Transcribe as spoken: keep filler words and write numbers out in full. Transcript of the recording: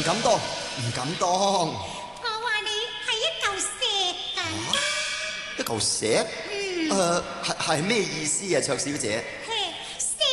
敢當，唔敢當。 我話你係一嚿石啊！ 一嚿石？嗯。誒，係係咩意思啊，卓小姐？